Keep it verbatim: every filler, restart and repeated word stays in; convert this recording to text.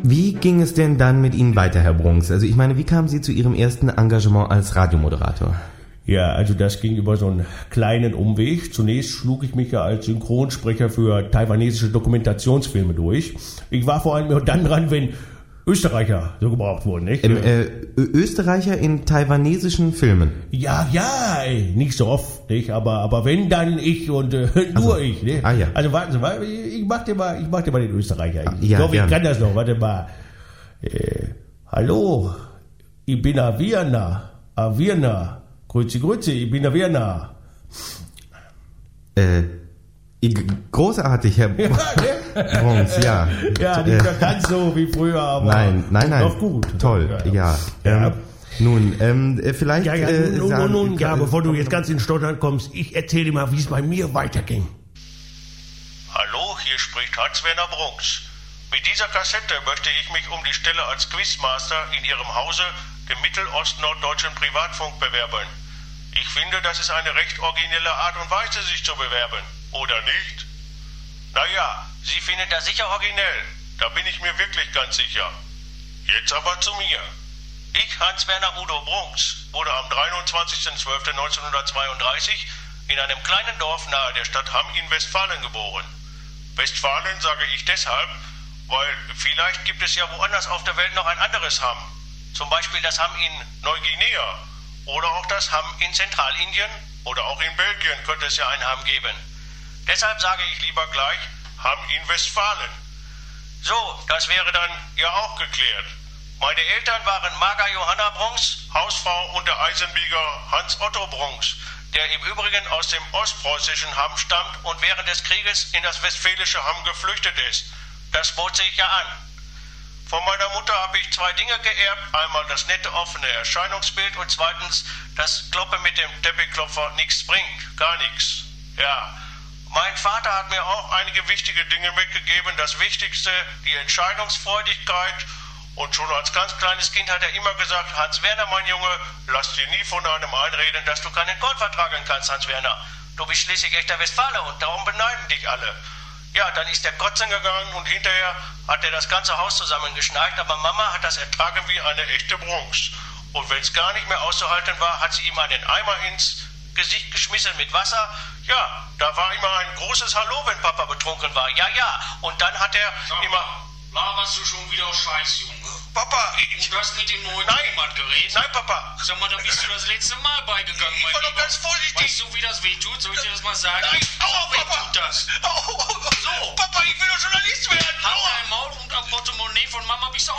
wie ging es denn dann mit Ihnen weiter, Herr Brunks? Also ich meine, wie kamen Sie zu Ihrem ersten Engagement als Radiomoderator? Ja, also das ging über so einen kleinen Umweg. Zunächst schlug ich mich ja als Synchronsprecher für taiwanesische Dokumentationsfilme durch. Ich war vor allem nur dann dran, wenn Österreicher so gebraucht wurden, nicht? Ähm, äh, Österreicher in taiwanesischen Filmen? Ja, ja, ey, nicht so oft, nicht? Aber, aber wenn, dann ich und äh, nur also, ich, ne? Ah, ja. Also warten Sie mal, ich, ich mach dir mal, ich mach dir mal den Österreicher. Ich, Ah, ja, ich glaube, ich gern. kann das noch, warte mal. Äh, hallo, ich bin Aviana, Aviana. Grüezi, grüezi, ich bin Aviana. Äh, großartig, Herr Ja, ne? Brunks, ja. Ja, nicht mehr ganz so wie früher, aber Nein, nein, nein. noch gut. Toll, ja. ja. Ja. Ähm, nun, ähm, äh, vielleicht... Ja, ja, äh, nun, nun, sagen- nun, ja, bevor du jetzt ganz in Stottern kommst, ich erzähle dir mal, wie es bei mir weiterging. Hallo, hier spricht Hans-Werner Brunks. Mit dieser Kassette möchte ich mich um die Stelle als Quizmaster in Ihrem Hause, dem mittelostnorddeutschen Privatfunk, bewerben. Ich finde, das ist eine recht originelle Art und Weise, sich zu bewerben. Oder nicht? Naja, Sie finden das sicher originell. Da bin ich mir wirklich ganz sicher. Jetzt aber zu mir. Ich, Hans-Werner Udo Brunks, wurde am dreiundzwanzigsten zwölften neunzehnhundertzweiunddreißig in einem kleinen Dorf nahe der Stadt Hamm in Westfalen geboren. Westfalen sage ich deshalb, weil vielleicht gibt es ja woanders auf der Welt noch ein anderes Hamm. Zum Beispiel das Hamm in Neuguinea oder auch das Hamm in Zentralindien oder auch in Belgien könnte es ja ein Hamm geben. Deshalb sage ich lieber gleich Hamm in Westfalen. So, das wäre dann ja auch geklärt. Meine Eltern waren Marga Johanna Brunks, Hausfrau und der Eisenbieger Hans Otto Brunks, der im Übrigen aus dem ostpreußischen Hamm stammt und während des Krieges in das westfälische Hamm geflüchtet ist. Das bot sich ja an. Von meiner Mutter habe ich zwei Dinge geerbt. Einmal das nette, offene Erscheinungsbild und zweitens das Kloppen mit dem Teppichklopfer nichts bringt. Gar nichts. Ja. Mein Vater hat mir auch einige wichtige Dinge mitgegeben. Das Wichtigste, die Entscheidungsfreudigkeit. Und schon als ganz kleines Kind hat er immer gesagt, Hans-Werner, mein Junge, lass dir nie von einem einreden, dass du keinen Gold vertragen kannst, Hans-Werner. Du bist schließlich echter Westfale und darum beneiden dich alle. Ja, dann ist er kotzen gegangen und hinterher hat er das ganze Haus zusammengeschneit, aber Mama hat das ertragen wie eine echte Brunks. Und wenn es gar nicht mehr auszuhalten war, hat sie ihm einen Eimer ins Gesicht geschmissen mit Wasser. Ja, da war immer ein großes Hallo, wenn Papa betrunken war. Ja, ja. Und dann hat er Sag immer... mal, laberst du schon wieder Scheiß, Junge? Papa, ich... Und du hast mit dem neuen Nein, Tonbandgerät? nein, Papa. Sag mal, da bist du das letzte Mal beigegangen, Ich mein war doch Lieber. ganz vorsichtig. Weißt du, wie das weh tut? Soll ich dir das mal sagen? Nein, aua, weh Papa. tut das. Oh, oh, oh, So. Papa, ich will doch Journalist werden. Halt Aua. dein Maul und am Portemonnaie von Mama bist du